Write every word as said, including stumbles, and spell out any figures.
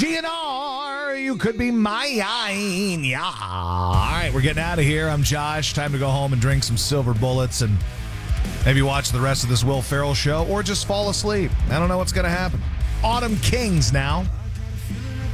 G N R, you could be mine. Yeah. All right, we're getting out of here. I'm Josh. Time to go home and drink some silver bullets and maybe watch the rest of this Will Ferrell show or just fall asleep. I don't know what's going to happen. Autumn Kings now.